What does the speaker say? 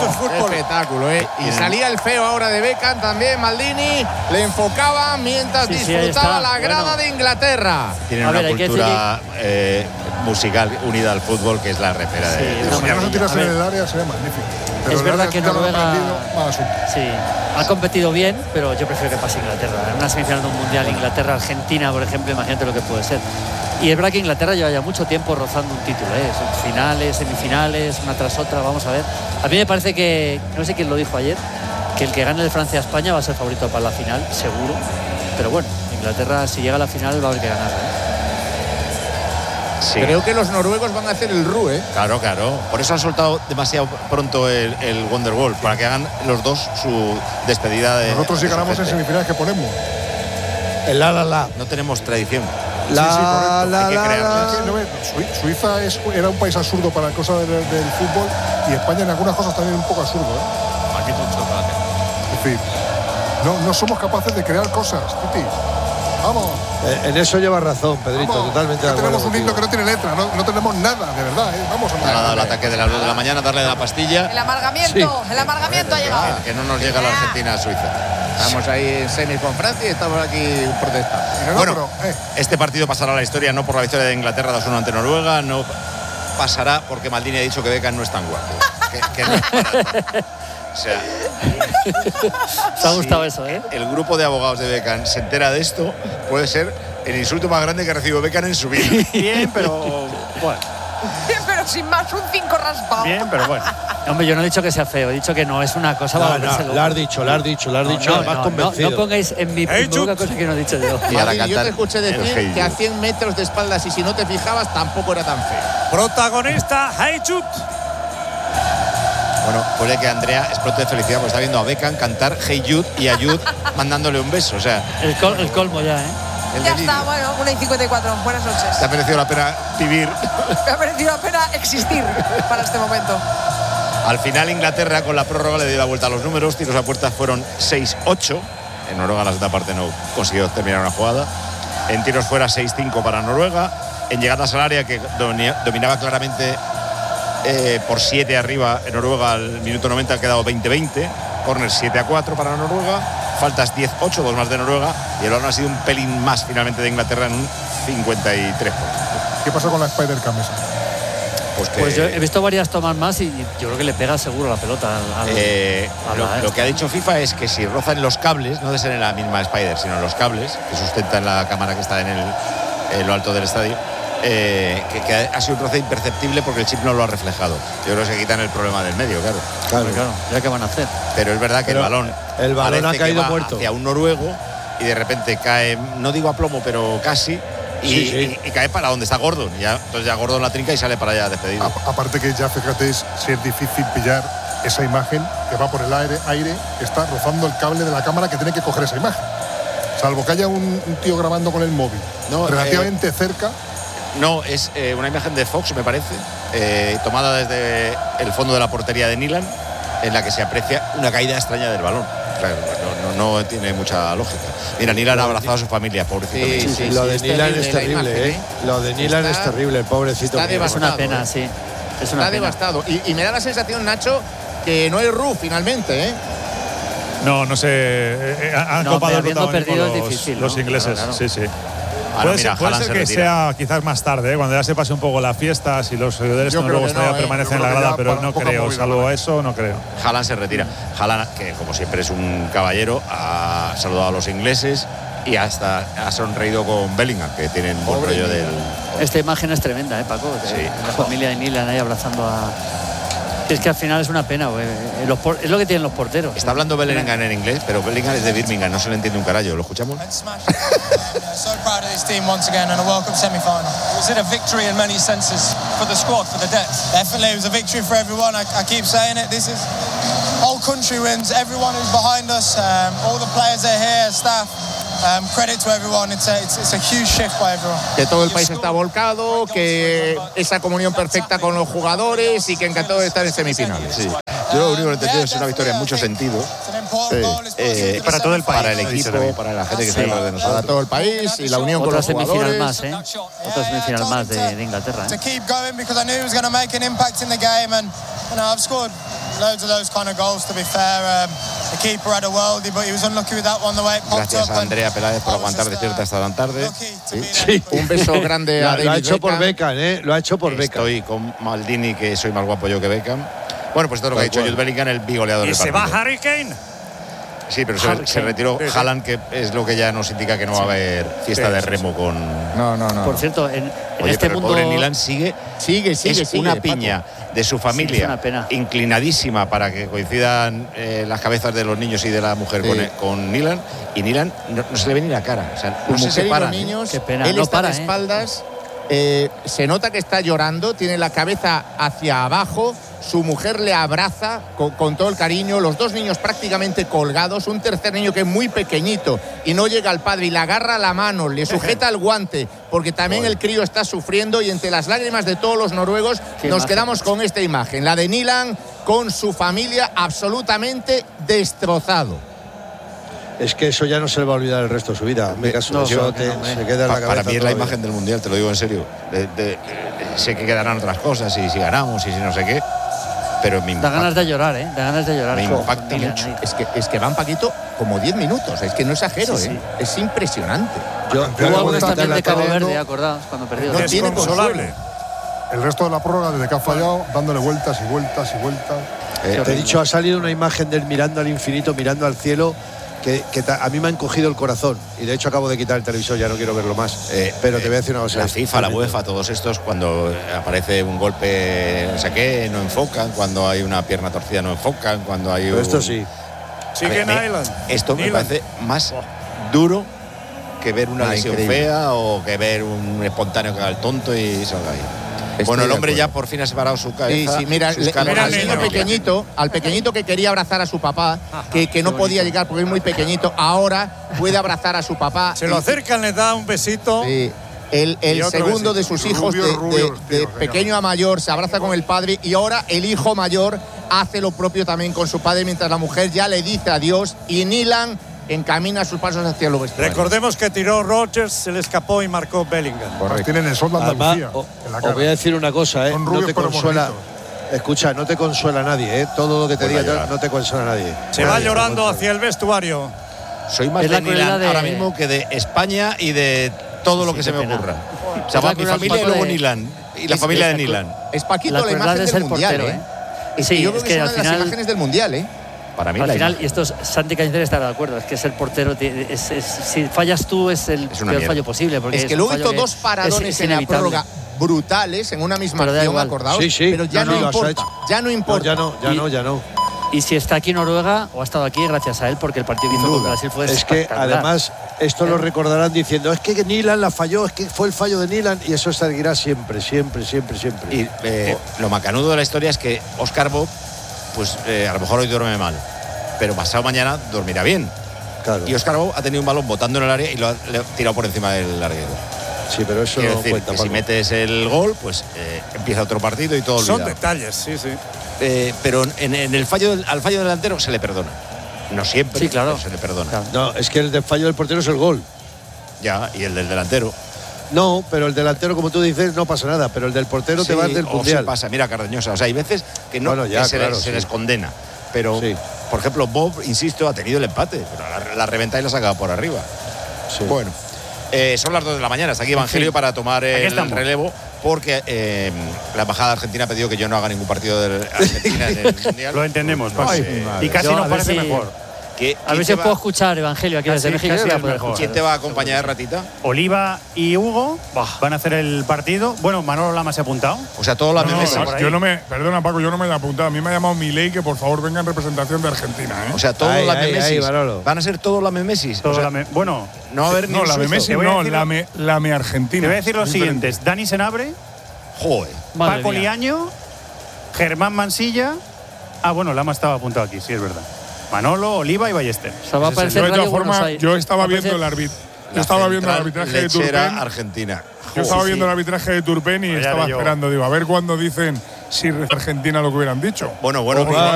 Esto es fútbol. Qué espectáculo, ¿eh? Y salía el feo ahora de Beckham también, Maldini. Le enfocaba mientras disfrutaba la grada de Inglaterra. Tienen una cultura musical unida al fútbol que es la repera de Si ya no se tiras en el área sería magnífico. Pero es verdad que Noruega ha competido bien, pero yo prefiero que pase Inglaterra. En una semifinal de un mundial, Inglaterra-Argentina, por ejemplo, imagínate lo que puede ser. Y es verdad que Inglaterra lleva ya mucho tiempo rozando un título, Son finales, semifinales, una tras otra, vamos a ver. A mí me parece que, no sé quién lo dijo ayer, que el que gane el Francia-España va a ser favorito para la final, seguro. Pero bueno, Inglaterra, si llega a la final, va a haber que ganar. Sí. Creo que los noruegos van a hacer el RU, Claro. Por eso han soltado demasiado pronto el Wonderwall, para que hagan los dos su despedida de. Nosotros si ganamos en semifinales, ¿qué ponemos? El la. No tenemos tradición. Suiza era un país absurdo para cosas del fútbol, y España en algunas cosas también un poco absurdo, Maldito chocolate. En fin, no somos capaces de crear cosas, Titi. Vamos. En eso lleva razón, Pedrito, totalmente de acuerdo. Tenemos un himno que no tiene letra, no tenemos nada, de verdad. Vamos a nada. El ataque de las 2 de la mañana, darle la pastilla. El amargamiento ha llegado. Que no nos llega la Argentina a Suiza. Estamos ahí en semis con Francia y estamos aquí protestando. Bueno, este partido pasará a la historia no por la victoria de Inglaterra 2-1 ante Noruega, no pasará porque Maldini ha dicho que Beckham no es tan guapo. que no es para o sea, te ha gustado eso, el grupo de abogados de Beckham se entera de esto, puede ser el insulto más grande que recibió Beckham en su vida. Bien, pero bueno. Bien, pero sin más, un 5 raspado. Bien, pero bueno. Hombre, yo no he dicho que sea feo, he dicho que no es una cosa. Lo has dicho, más convencido. No pongáis en mi boca cosas que no he dicho yo. Yo te escuché decir que a 100 metros de espaldas y si no te fijabas tampoco era tan feo. Protagonista, Hey Jude. Bueno, puede que Andrea explote de felicidad porque está viendo a Beckham cantar Hey Jude y a Jude mandándole un beso. O sea, el colmo ya, Ya está, bueno, 1:54. Buenas noches. ¿Te ha merecido la pena vivir? Me ha merecido la pena existir para este momento. Al final Inglaterra con la prórroga le dio la vuelta a los números. Tiros a puerta fueron 6-8. En Noruega la segunda parte no consiguió terminar una jugada. En tiros fuera 6-5 para Noruega. En llegadas al área que dominaba claramente por 7 arriba en Noruega al minuto 90 ha quedado 20-20. Corner 7-4 para Noruega. Faltas 10-8, 2 más de Noruega. Y el balón ha sido un pelín más finalmente de Inglaterra en un 53%. ¿Qué pasó con la Spider-Cam esa? Pues yo he visto varias tomas más y yo creo que le pega seguro la pelota lo que ha dicho FIFA es que si rozan los cables, no de ser en la misma Spider, sino en los cables que sustentan la cámara que está en lo alto del estadio, que ha sido un roce imperceptible porque el chip no lo ha reflejado. Yo creo que se quitan el problema del medio, claro, ya que van a hacer. Pero es verdad que el balón ha caído muerto hacia un noruego y de repente cae, no digo a plomo, pero casi. Y cae para donde está Gordon. Entonces ya Gordon la trinca y sale para allá despedido. Aparte que ya fíjate, si es difícil pillar esa imagen que va por el aire, está rozando el cable de la cámara que tiene que coger esa imagen. Salvo que haya un tío grabando con el móvil relativamente cerca. No, es una imagen de Fox, me parece, tomada desde el fondo de la portería de Nilan, en la que se aprecia una caída extraña del balón. Claro, no tiene mucha lógica. Mira, Nilan ha abrazado a su familia, pobrecito. Sí, lo de Nilan es terrible, Lo de Nilan es terrible, el pobrecito. Es una pena, sí. Está devastado. Y me da la sensación, Nacho, que no hay RU finalmente, No sé. Han copado el protagonismo los ingleses. Claro. Sí. Ahora, puede ser que sea quizás más tarde, cuando ya se pase un poco la fiesta, si los seguidores noruegos todavía permanecen en la grada, pero no creo, salvo eso, no creo. Haaland se retira. Haaland, que como siempre es un caballero, ha saludado a los ingleses y hasta ha sonreído con Bellingham, que tienen buen rollo del... Esta imagen es tremenda, Paco. Sí. La familia de Nilan ahí abrazando a... Es que al final es una pena, es lo que tienen los porteros. Está hablando Bellingham en inglés, pero Bellingham es de Birmingham, no se le entiende un carallo. ¿Lo escuchamos? So proud of this team once again and a welcome semi-final. Was it a victory in many senses for the squad, for the depth? Definitely, it was a victory for everyone. I keep saying it. This is whole country wins. Everyone who's behind us, all the players that are here, staff. Credit to everyone. It's a huge shift by everyone. Que todo el país está volcado, que esa comunión perfecta con los jugadores y que encantado de estar en semifinales. Sí. Yo lo único que he entendido es una victoria en muchos sentidos. Para todo el país. Para el equipo, para la gente que está alrededor de nosotros. Para todo el país y la unión con los jugadores. Otra semifinal más de Inglaterra. To keep going because I knew he was going to make an impact in the game and I've scored loads of those kind of goals, to be fair. The keeper had a worldie, but he was unlucky with that one, the way it popped Gracias up. a Andrea Peláez por aguantar de cierta hasta tan tarde. Sí. Un beso grande a David Lo ha hecho Beckham. por Beckham, Lo ha hecho por Beckham. Estoy con Maldini, que soy más guapo yo que Beckham. Bueno, pues todo lo que ha dicho Jude Bellingham, el bigoleador del partido. ¿Y se va Harry Kane? Sí, pero se retiró Haaland, que es lo que ya nos indica que no va a haber fiesta de remo con… No. Por cierto, en Oye, este pero mundo… el pobre Nilan sigue una piña de su familia, es una pena. inclinadísima para que coincidan las cabezas de los niños y de la mujer con Nilan, y Nilan no se le ve ni la cara, o sea, no se separan. Los niños, Qué pena, él no está para, de espaldas, se nota que está llorando, tiene la cabeza hacia abajo, su mujer le abraza con todo el cariño, los dos niños prácticamente colgados, un tercer niño que es muy pequeñito y no llega al padre y le agarra la mano, le sujeta el guante, porque también el crío está sufriendo, y entre las lágrimas de todos los noruegos nos quedamos con esta imagen, la de Nilan con su familia absolutamente destrozado. Es que eso ya no se le va a olvidar el resto de su vida. Se queda en la cabeza. Para mí es la todavía. imagen del Mundial, te lo digo en serio. Sé que quedarán otras cosas, y si ganamos y si no sé qué, pero me impacta. Da ganas de llorar, Da ganas de llorar. Me impacta mucho. Es que van, Paquito, como 10 minutos, es que no exagero, Sí. Es impresionante. Hubo algunos también de Cabo tele, Verde, acordados, cuando perdió. No tiene consuelo. El resto de la prórroga, desde que ha fallado, dándole vueltas y vueltas y vueltas. Te he dicho, ha salido una imagen del mirando al infinito, mirando al cielo, que a mí me ha encogido el corazón. Y de hecho acabo de quitar el televisor, ya no quiero verlo más. Pero te voy a decir una cosa. La FIFA, la UEFA, todos estos, cuando aparece un golpe, no sé qué, no enfocan. Cuando hay una pierna torcida, no enfocan. Cuando hay Pero esto sí. Esto me parece más duro que ver una lesión increíble. fea o que ver un espontáneo que haga el tonto y salga ahí. Bueno, el hombre ya por fin ha separado su cabeza. Sí, mira, sus caras. al niño pequeñito, al pequeñito que quería abrazar a su papá, que no podía llegar porque es muy pequeñito, ahora puede abrazar a su papá. Se lo acercan, le da un besito. Sí. El segundo de sus hijos, de pequeño a mayor, se abraza con el padre, y ahora el hijo mayor hace lo propio también con su padre, mientras la mujer ya le dice adiós, y Nilan encamina sus pasos hacia lo vestuario. Recordemos que tiró Rodgers, se le escapó y marcó Bellingham. Tienen el sol de Andalucía en la cara. Os voy a decir una cosa, Son no rubios te pero consuela. bonitos. Escucha, no te consuela nadie, Todo lo que te diga no te consuela nadie. Se va llorando hacia el vestuario. Soy más Es la de Nilan crueldad de- ahora mismo que de España y de todo lo que se me pena. ocurra. O sea, Es la va mi crueldad familia y un luego poco de- Nilan. Y la familia de Nilan. Es Paquito La la crueldad imagen es del el mundial, portero, Es Sí, que yo creo es que que es una al de las final- imágenes del mundial, Para mí Al la final, imagen. y esto es Santi Cañizares estará de acuerdo, es que es el portero, si fallas tú es el Es una peor mierda. fallo posible. Porque Es que un luego fallo hizo que dos paradones es en la inevitable. prórroga brutales en una misma Pero da acción, igual. acordaos. Sí, pero ya no, las ha importa. hecho. Ya no importa. Ya no. Y si está aquí en Noruega, o ha estado aquí gracias a él, porque el partido que hizo con Brasil fue Es que espectacular. además esto lo recordarán diciendo, es que Nilan la falló, es que fue el fallo de Nilan, y eso seguirá siempre. Y lo macanudo de la historia es que Oscar Bob, pues a lo mejor hoy duerme mal, pero pasado mañana dormirá bien. Claro. Y Oscar Bob ha tenido un balón botando en el área y lo ha tirado por encima del larguero. Sí, pero eso Quiero no decir, cuenta, que si Paco. metes el gol, pues empieza otro partido y todo Son olvidado. detalles, sí. Pero en el al fallo delantero se le perdona. No siempre, Sí, claro. pero se le perdona. Claro. No, es que el fallo del portero es el gol. Ya, y el del delantero. No, pero el delantero, como tú dices, no pasa nada, pero el del portero te Sí, vas del o mundial. sí pasa. Mira, Cardeñosa, o sea, hay veces que no Bueno, ya, que se, claro, se sí. les condena. Pero, Sí. por ejemplo, Bob, insisto, ha tenido el empate, pero la reventa y la saca por arriba. Sí. Bueno, son las 2 de la mañana. Está aquí Evangelio para tomar el estamos. relevo, porque la embajada argentina ha pedido que yo no haga ningún partido de Argentina en el mundial. Lo entendemos, No Paco. sé. Y casi Yo, nos a ver parece si- mejor. A ver si os puedo escuchar, Evangelio, aquí desde México. casi voy a es poder mejor. escuchar. ¿Quién te va a acompañar, Ratita? Oliva y Hugo van a hacer el partido. Bueno, Manolo Lama se ha apuntado. O sea, todos los No, meses. no, por ahí. Yo no me, perdona Paco, yo no me he apuntado. A mí me ha llamado Milei que por favor venga en representación de Argentina, ¿eh? O sea, todos Ahí, las ahí, memesis. Manolo. Van a ser todos las memesis. Todo O sea, bueno, no va a haber ni No, un la suizo. Messi Te voy a no, decir la me Argentina. te voy a decir los Diferente. siguientes. Dani Senabre, Joder. Madre Paco mía. Liaño, Germán Mansilla. Lama estaba apuntado aquí, sí, es verdad. Manolo, Oliva y Ballester. O sea, va a Ese es aparecer el- Yo, de Radio todas Buenos formas, Aires. yo estaba Va a viendo aparecer- el árbitro. Yo estaba viendo el arbitraje de lechera Turpen. Argentina. Yo estaba Sí, viendo sí. el arbitraje de Turpen y Ya estaba haré yo. esperando. Digo, a ver cuándo dicen si Argentina lo que hubieran dicho. Bueno, Ojalá.